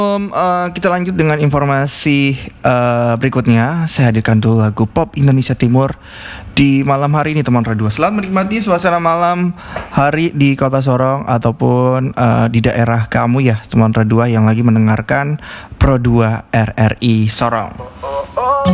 Kita lanjut dengan informasi berikutnya. Saya hadirkan dulu lagu pop Indonesia Timur di malam hari ini, teman Radio. Selamat menikmati suasana malam hari di Kota Sorong ataupun di daerah kamu ya, teman Radio yang lagi mendengarkan Pro 2 RRI Sorong.